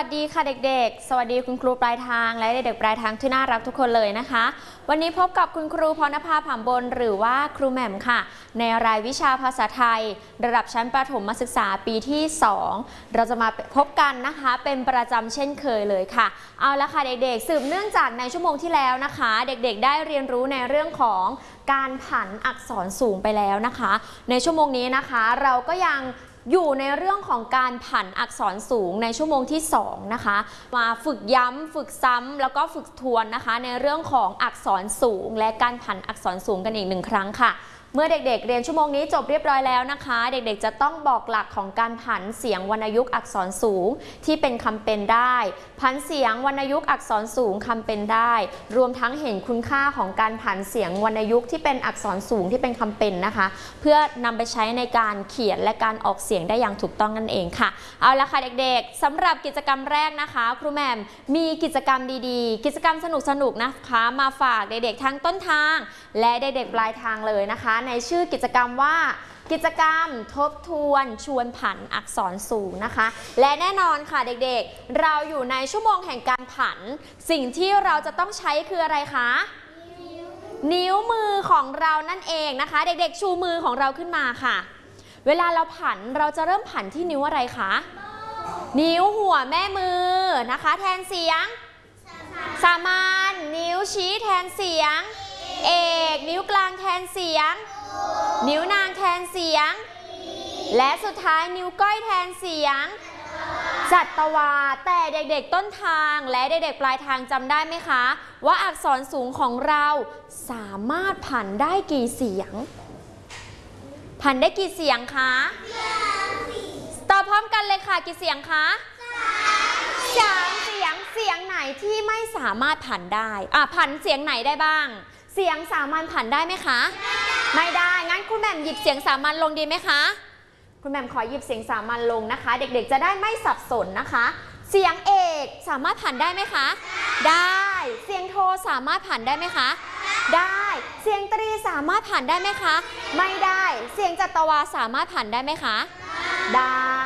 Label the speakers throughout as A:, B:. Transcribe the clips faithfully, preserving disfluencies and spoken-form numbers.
A: สดีค่ะเด็กๆสวัสดีคุณครูปลายทางและเด็กๆปลายทางที่น่ารักทุกคนเลยนะคะวันนี้พบกับคุณครูพรณภาผามบนหรือว่าครูแหม่มค่ะในรายวิชาภาษาไทยระดับชั้นประถมศึกษาปีที่สองเราจะมาพบกันนะคะเป็นประจำเช่นเคยเลยค่ะเอาละค่ะเด็กๆสืบเนื่องจากในชั่วโมงที่แล้วนะคะเด็กๆได้เรียนรู้ในเรื่องของการผันอักษรสูงไปแล้วนะคะในชั่วโมงนี้นะคะเราก็ยังอยู่ในเรื่องของการผันอักษรสูงในชั่วโมงที่สองนะคะมาฝึกย้ำฝึกซ้ำแล้วก็ฝึกทวนนะคะในเรื่องของอักษรสูงและการผันอักษรสูงกันอีกหนึ่งครั้งค่ะเมื่อเด็กๆเรียนชั่วโมงนี้จบเรียบร้อยแล้วนะคะเด็กๆจะต้องบอกหลักของการผันเสียงวรรณยุกต์อักษรสูงที่เป็นคำเป็นได้ผันเสียงวรรณยุกต์อักษรสูงคำเป็นได้รวมทั้งเห็นคุณค่าของการผันเสียงวรรณยุกต์ที่เป็นอักษรสูงที่เป็นคำเป็นนะคะเพื่อนำไปใช้ในการเขียนและการออกเสียงได้อย่างถูกต้องนั่นเองค่ะเอาละค่ะเด็กๆสำหรับกิจกรรมแรกนะคะครูแหม่มมีกิจกรรมดีๆกิจกรรมสนุกๆนะคะมาฝากเด็กๆทั้งต้นทางและเด็กๆปลายทางเลยนะคะในชื่อกิจกรรมว่ากิจกรรมทบทวนชวนผันอักษรสูงนะคะและแน่นอนค่ะเด็กๆเราอยู่ในชั่วโมงแห่งการผันสิ่งที่เราจะต้องใช้คืออะไรคะนิ้วมือของเรานั่นเองนะคะเด็กๆชูมือของเราขึ้นมาค่ะเวลาเราผันเราจะเริ่มผันที่นิ้วอะไรคะนิ้วหัวแม่มือนะคะแทนเสียงสามัญนิ้วชี้แทนเสียงเอกนิ้วกลางแทนเสียงนิ้วนางแทนเสียงและสุดท้ายนิ้วก้อยแทนเสียงจัตวาแต่เด็กๆต้นทางและเด็กๆปลายทางจำได้ไหมคะว่าอักษรสูงของเราสามารถผันได้กี่เสียงผันได้กี่เสียงคะตอบพร้อมกันเลยค่ะกี่เสียงคะสามเสียงเสียงไหนที่ไม่สามารถผันได้อ่ะผันเสียงไหนได้บ้างเสียงสามัญผันได้ไหมคะไม่ได้งั้นคุณแหม่มหยิบเสียงสามัญลงดีไหมคะคุณแหม่มขอหยิบเสียงสามัญลงนะคะเด็กๆจะได้ไม่สับสนนะคะเสียงเอกสามารถผันได้ไหมคะได้เสียงโทสามารถผันได้ไหมคะได้เสียงตรีสามารถผันได้ไหมคะไม่ได้เสียงจัตวาสามารถผันได้ไหมคะได้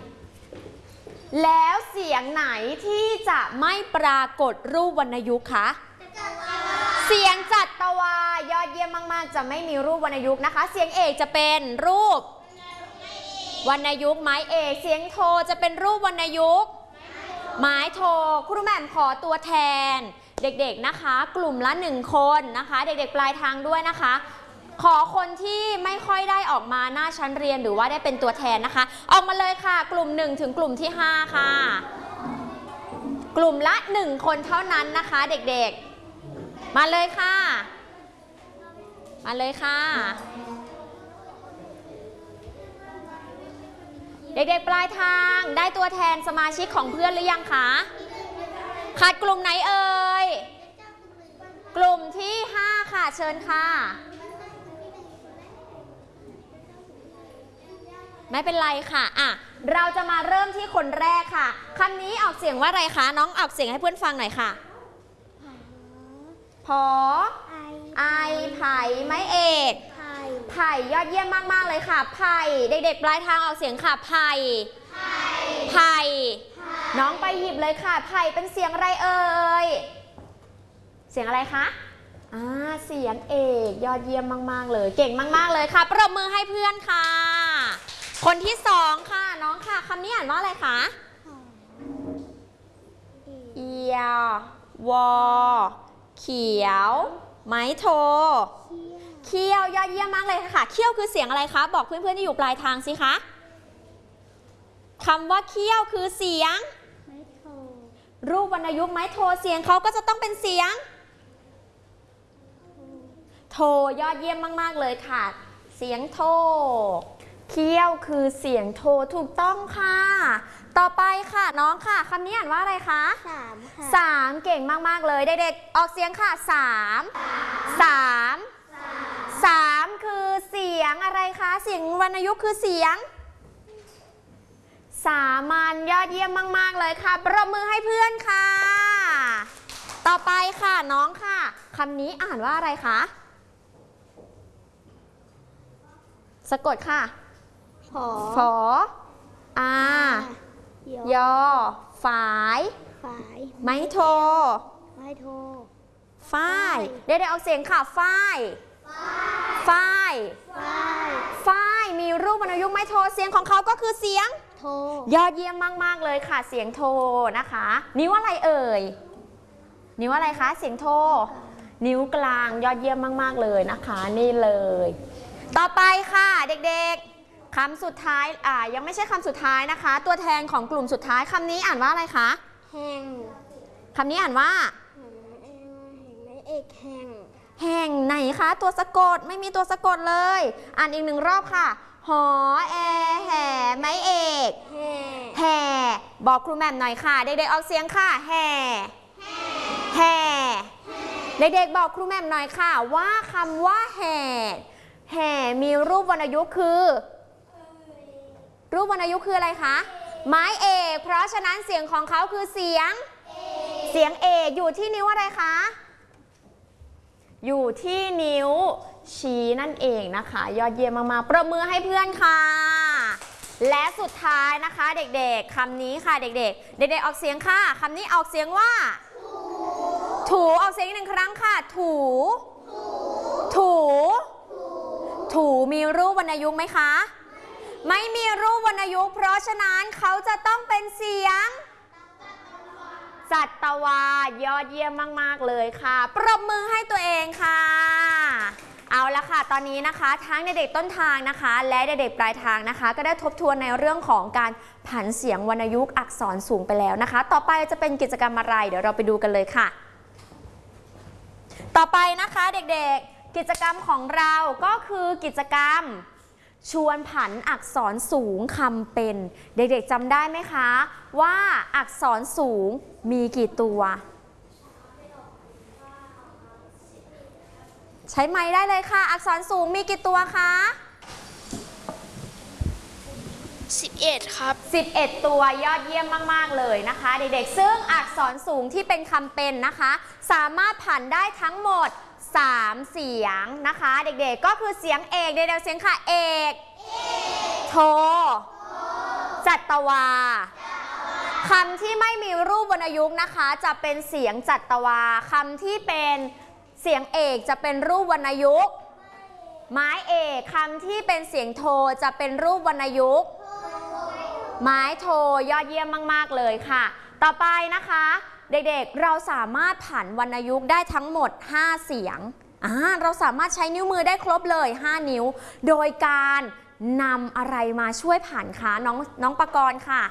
A: แล้วเสียงไหนที่จะไม่ปรากฏรูปวรรณยุกต์คะเสียงจัตวายอดเยี่ยมมากๆจะไม่มีรูปวรรณยุกต์นะคะเสียงเอกจะเป็นรูปวรรณยุกต์ไม้เอกเสียงโทจะเป็นรูปวรรณยุกต์ไม้โทครูแหม่มขอตัวแทนเด็กๆนะคะกลุ่มละหนึ่งคนนะคะเด็กๆปลายทางด้วยนะคะขอคนที่ไม่ค่อยได้ออกมาหน้าชั้นเรียนหรือว่าได้เป็นตัวแทนนะคะออกมาเลยค่ะกลุ่มหนึ่งถึงกลุ่มที่ห้าค่ะกลุ่มละหนึ่งคนเท่านั้นนะคะเด็กๆมาเลยค่ะมาเลยค่ะเด็กๆปลายทางได้ตัวแทนสมาชิกของเพื่อนหรือยังคะขาดกลุ่มไหนเอ่ยกลุ่มที่ห้าค่ะเชิญค่ะไม่เป็นไรค่ะอ่ะเราจะมาเริ่มที่คนแรกค่ะคำนี้ออกเสียงว่าอะไรคะน้องออกเสียงให้เพื่อนฟังหน่อยค่ะพอไอไผ่ไม้เอกไผ่ยอดเยี่ยมมากๆเลยค่ะไผ่เด็กๆปลายทางออกเสียงค่ะไผ่ไผ่น้องไปหยิบเลยค่ะไผ่เป็นเสียงอะไรเอ่ยเสียงอะไรคะอ่าเสียงเอกยอดเยี่ยมมากๆเลยเก่งมากๆเลยค่ะปรบมือให้เพื่อนค่ะคนที่สองค่ะน้องค่ะคำนี้อ่านว่าอะไรคะเอียวอเขียวไม้โทเคี้ยวยอดเยี่ยมมากเลยค่ะเคี้ยวคือเสียงอะไรคะบอกเพื่อนๆที่อยู่ปลายทางสิคะคำว่าเคี้ยวคือเสียงรูปวรรณยุกต์ไม้โทเสียงเขาก็จะต้องเป็นเสียงโทยอดเยี่ยมมากๆเลยค่ะเสียงโทเคี้ยวคือเสียงโทถูกต้องค่ะต่อไปค่ะน้องค่ะคำนี้อ่านว่าอะไรคะสามค่ะสามเก่งมากๆเลยเด็กๆออกเสียงค่ะสามสามสามคือเสียงอะไรคะเสียงวรรณยุกต์คือเสียงสามัญยอดเยี่ยมมากๆเลยค่ะปรบมือให้เพื่อนค่ะต่อไปค่ะน้องค่ะคำนี้อ่านว่าอะไรคะสะกดค่ะฝอฝออายอฝาย
B: ฝาย
A: ไม้โท
B: ไม้โท
A: ฝ้ายเดี๋ยวๆออกเสียงค่ะฝ้ายฝ้าย
B: ฝ้าย
A: ฝ้ายมีรูปวรรณยุกต์ไม้โทเสียงของเขาก็คือเสียง
B: โท
A: ยอดเยี่ยมมากๆเลยค่ะเสียงโทนะคะ นิ้วอะไรเอ่ยนิ้วอะไรคะเสียงโท นิ้วกลางยอดเยี่ยมมากๆเลยนะคะนี่เลย ต่อไปค่ะเด็กๆคำสุดท้ายอ่ายังไม่ใช่คำสุดท้ายนะคะ ตัวแทนของกลุ่มสุดท้ายคำนี้อ่านว่าอะไรคะ
B: แห่ง
A: คำนี้อ่านว่า
B: แห่งไม้เอกแห่ง
A: แห่งไหนคะตัวสะกดไม่มีตัวสะกดเลย อ่านอีกหนึ่งรอบค่ะหอแอแห่ไม้เอก
B: แห่
A: แห่บอกครูแหม่มหน่อยค่ะเด็กๆออกเสียงค่ะแห่แห่เด็กๆบอกครูแหม่มหน่อยค่ะว่าคำว่าแห่แห่มีรูปวรรณยุกต์คือ รูปวรรณยุกต์คืออะไรคะไม้เอกเพราะฉะนั้นเสียงของเขาคือเสียงเสียงเอกอยู่ที่นิ้วอะไรคะอยู่ที่นิ้วชี้นั่นเองนะคะยอดเยี่ยมมากๆปรบมือให้เพื่อนค่ะและสุดท้ายนะคะเด็กๆคำนี้ค่ะเด็กๆเด็กๆออกเสียงค่ะคำนี้ออกเสียงว่าถูออกเสียงอีกหนึ่งครั้งค่ะถูถูถูมีรูปวรรณยุกต์ไหมคะไม่มีรูปวรรณยุกต์เพราะฉะนั้นเขาจะต้องเป็นเสียงจัตวายอดเยี่ยมมากๆเลยค่ะปรบมือให้ตัวเองค่ะเอาละค่ะตอนนี้นะคะทั้งเด็กๆต้นทางนะคะและเด็กๆปลายทางนะคะก็ได้ทบทวนในเรื่องของการผันเสียงวรรณยุกต์อักษรสูงไปแล้วนะคะต่อไปจะเป็นกิจกรรมอะไรเดี๋ยวเราไปดูกันเลยค่ะต่อไปนะคะเด็กๆกิจกรรมของเราก็คือกิจกรรมชวนผันอักษรสูงคำเป็นเด็กๆจำได้ไหมคะว่าอักษรสูงมีกี่ตัวใช้ไม้ได้เลยค่ะอักษรสูงมีกี่ตัวคะ
B: สิบเอ็ดครับ
A: สิบเอ็ดตัวยอดเยี่ยมมากๆเลยนะคะเด็กๆซึ่งอักษรสูงที่เป็นคำเป็นนะคะสามารถผันได้ทั้งหมดสามเสียงนะคะเด็กๆก็คือเสียงเอกเด็กๆเสียงค่ะเอกโทจัตวาคำที่ไม่มีรูปวรรณยุกต์นะคะจะเป็นเสียงจัตวาคำที่เป็นเสียงเอกจะเป็นรูปวรรณยุกต์ไม้เอกคำที่เป็นเสียงโทจะเป็นรูปวรรณยุกต์ไม้โทยอดเยี่ยมมากๆเลยค่ะต่อไปนะคะเด็กๆเราสามารถผันวรรณยุกต์ได้ทั้งหมดห้าเสียงอ่าเราสามารถใช้นิ้วมือได้ครบเลยห้านิ้วโดยการนำอะไรมาช่วยผันคะน้องน้องปกรณ์ค่ะ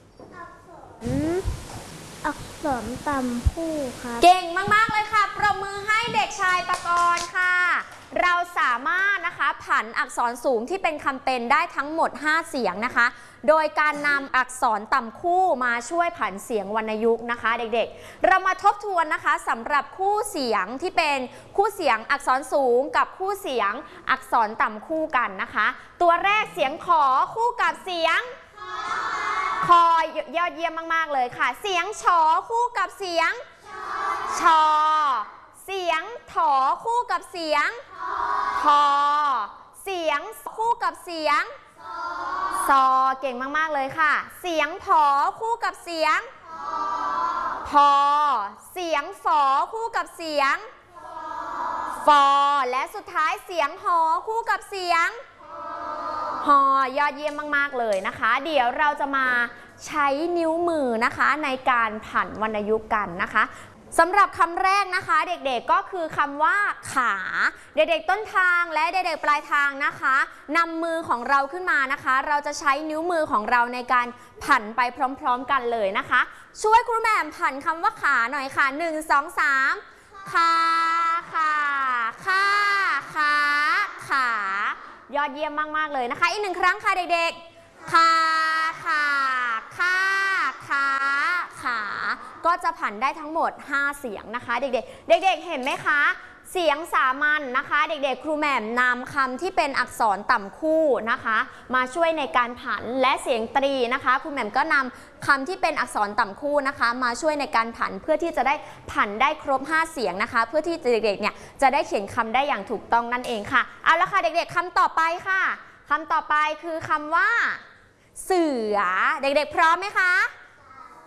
B: อักษรต่ำผู้ครับ
A: เก่งมากๆเลยค่ะปรบมือให้เด็กชายปกรณ์ค่ะเราสามารถนะคะผันอักษรสูงที่เป็นคำเป็นได้ทั้งหมดห้าเสียงนะคะโดยการนำอักษรต่ำคู่มาช่วยผันเสียงวรรณยุกต์นะคะเด็กๆเรามาทบทวนนะคะสำหรับคู่เสียงที่เป็นคู่เสียงอักษรสูงกับคู่เสียงอักษรต่ำคู่กันนะคะตัวแรกเสียงขอคู่กับเสียงคอยอดเยี่ยมมากๆเลยค่ะเสียงฉอคู่กับเสียงชอเสียงถอคู่กับเสียงทอเสียงคู่กับเสียงซอเก่งมากๆเลยค่ะเสียงผอคู่กับเสียงพอเสียงฝอคู่กับเสียงฟอและสุดท้ายเสียงหอคู่กับเสียงฮอยอดเยี่ยมมากๆเลยนะคะเดี๋ยวเราจะมาใช้นิ้วมือนะคะในการผันวรรณยุกต์กันนะคะสำหรับคำแรกนะคะเด็กๆก็คือคำว่าขาเด็กๆต้นทางและเด็กๆปลายทางนะคะนำมือของเราขึ้นมานะคะเราจะใช้นิ้วมือของเราในการผันไปพร้อมๆกันเลยนะคะช่วยครูแหม่มผันคำว่าขาหน่อยค่ะหนึ่ง สอง สามขาขาขาขขายอดเยี่ยมมากๆเลยนะคะอีกหนึ่งครั้งค่ะเด็กๆขาขาขาขาขาก็จะผันได้ทั้งหมดห้าเสียงนะคะเด็กๆเด็กๆเห็นไหมคะเสียงสามัญนะคะเด็กๆครูแหม่มนำคำที่เป็นอักษรต่ำคู่นะคะมาช่วยในการผันและเสียงตรีนะคะครูแหม่มก็นำคำที่เป็นอักษรต่ำคู่นะคะมาช่วยในการผันเพื่อที่จะได้ผันได้ครบห้าเสียงนะคะเพื่อที่เด็กๆเนี่ยจะได้เขียนคำได้อย่างถูกต้องนั่นเองค่ะเอาละค่ะเด็กๆคำต่อไปค่ะคำต่อไปคือคำว่าเสือเด็กๆพร้อมไหมคะ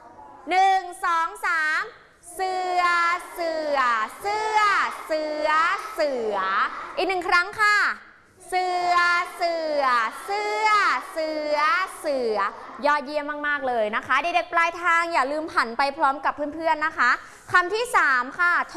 A: หนึ่งสองสามเสือเสือเสือเสือเสืออีกหนึ่งครั้งค่ะเสือเสือเสือเสือเสือยอดเยี่ยมมากๆเลยนะคะเด็กๆปลายทางอย่าลืมหันไปพร้อมกับเพื่อนๆนะคะคำที่สามค่ะโถ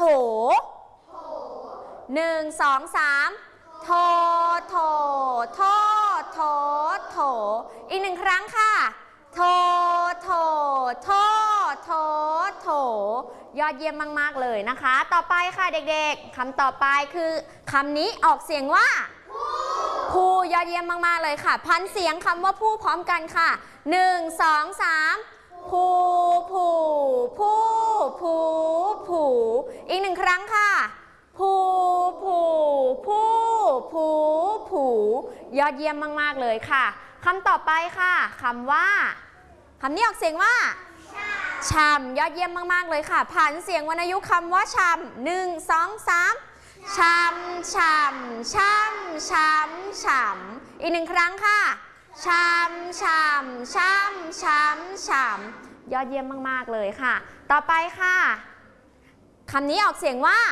A: หนึ่งสองสามโถโถโถโถโถอีกหนึ่งครั้งค่ะโถโถโถโถโถยอดเยี่ยมมากๆเลยนะคะต่อไปค่ะเด็กๆคำต่อไปคือคำนี้ออกเสียงว่าผู้ยอดเยี่ยมมากๆเลยค่ะพันเสียงคำว่าผู้พร้อมกันค่ะหนึ่งสองสามผู้ผู้ผู้ผู้ผู้อีกหนึ่งครั้งค่ะผู้ผู้ผู้ผู้ผู้ยอดเยี่ยมมากๆเลยค่ะคำต่อไปค่ะคำว่าคำนี้ออกเสียงว่าชำยอดเยี่ยมมากๆเลยค่ะผันเสียงวรรณยุกต์คำว่าชำหนึ่งสองสามชำชำชำชำชำอีกหนึ่งครั้งค่ะชำชำชำชำชำยอดเยี่ยมมากๆเลยค่ะต่อไปค่ะคำนี้ออกเสียงว่า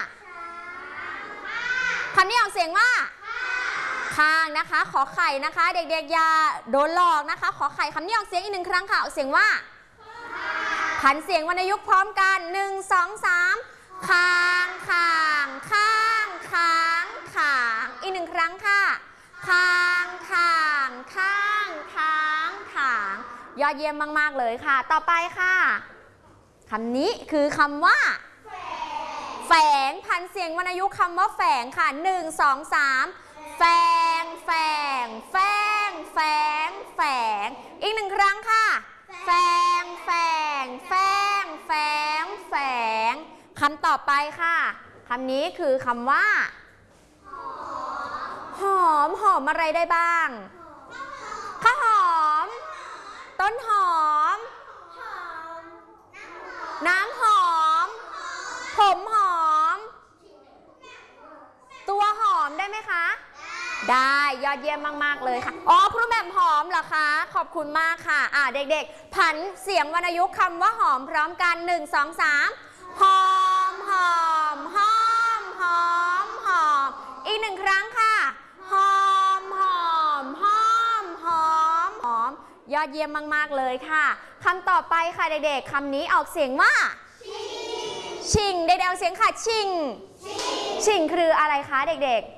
A: คำนี้ออกเสียงว่าข้างนะคะขอไข่นะคะเด็กๆอย่าโดนหลอกนะคะขอไข่คำนี้ออกเสียงอีกหนึ่งครั้งค่ะออกเสียงว่าผันเสียงวรรณยุกต์พร้อมกันหนึ่งสองสามข้างข้างข้างข้างข้างอีกหนึ่งครั้งค่ะข้างข้างข้างข้างข้างยอดเยี่ยมมากๆเลยค่ะต่อไปค่ะคำนี้คือคำว่าแฝงพันเสียงวรรณยุกต์คำว่าแฝงค่ะหนึ่งสองสามแฝงแฝงแฝงแฝงแฝงอีกหนึ่งครั้งค่ะแฝงแฝงแฝงแฝงแฝงคำต่อไปค่ะคำนี้คือคำว่าหอมหอมอะไรได้บ้างข้าวหอมต้นหอมน้ำหอมผมหอมตัวหอมได้ไหมคะได้ยอดเยี่ยมมากๆเลยค่ะอ๋อครูแหม่มหอมเหรอคะขอบคุณมากค่ะอ่าเด็กๆผันเสียงวรรณยุกต์คำว่าหอมพร้อมกันหนึ่งสองสามหอมหอมหอมหอมหอมอีกหนึ่งครั้งค่ะหอมหอมหอมหอมหอมยอดเยี่ยมมากๆเลยค่ะคำต่อไปค่ะเด็กๆคำนี้ออกเสียงว่าชิงเด็กๆเอาเสียงค่ะชิงชิงคืออะไรคะเด็กๆ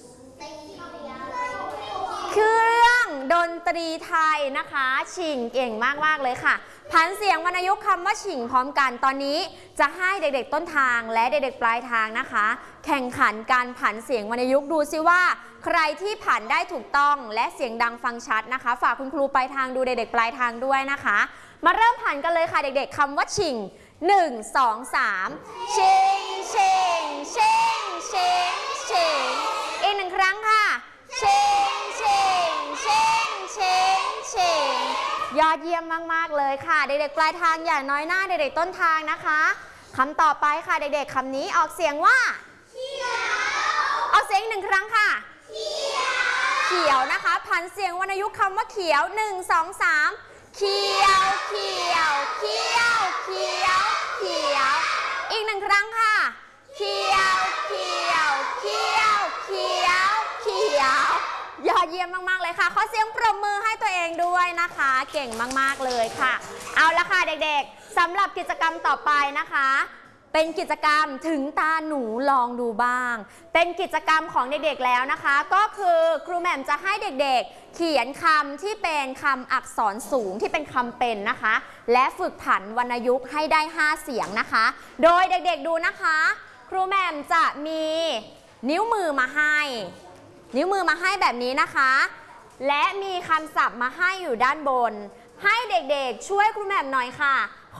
A: เครื่องดนตรีไทยนะคะชิงเก่งมากๆเลยค่ะผันเสียงวรรณยุกต์คำว่าชิงพร้อมกันตอนนี้จะให้เด็กๆต้นทางและเด็กๆปลายทางนะคะแข่งขันการผันเสียงวรรณยุกต์ดูซิว่าใครที่ผันได้ถูกต้องและเสียงดังฟังชัดนะคะฝากคุณครูปลายทางดูเด็กๆปลายทางด้วยนะคะมาเริ่มผันกันเลยค่ะเด็กๆคำว่าชิงหนึ่งสองสามชิงชิงชิงชิงชิงอีกหนึ่งครั้งค่ะชิงชิงชิงชิงชิงยอดเยี่ยมมากๆเลยค่ะเด็กๆปลายทางอย่าน้อยหน้าเด็กๆต้นทางนะคะคำต่อไปค่ะเด็กๆคำนี้ออกเสียงว่าเขียวออกเสียงอีกหนึ่งครั้งค่ะเขียวเขียวนะคะผันเสียงวรรณยุกต์คำว่าเขียวหนึ่งสองสามเขียวเขียวเขียวเขียวเขียวอีกหนึ่งครั้งค่ะเขียวเขียวเขียวเขียวเขียวยอดเยี่ยมมากๆเลยค่ะขอเสียงปรบมือให้ตัวเองด้วยนะคะเก่งมากๆเลยค่ะเอาละค่ะเด็กๆสำหรับกิจกรรมต่อไปนะคะเป็นกิจกรรมถึงตาหนูลองดูบ้างเป็นกิจกรรมของเด็กๆแล้วนะคะก็คือครูแหม่มจะให้เด็กๆเขียนคำที่เป็นคำอักษรสูงที่เป็นคำเป็นนะคะและฝึกผันวรรณยุกต์ให้ได้ห้าเสียงนะคะโดยเด็กๆดูนะคะครูแหม่มจะมีนิ้วมือมาให้นิ้วมือมาให้แบบนี้นะคะและมีคำศัพท์มาให้อยู่ด้านบนให้เด็กๆช่วยครูแหม่มหน่อยค่ะ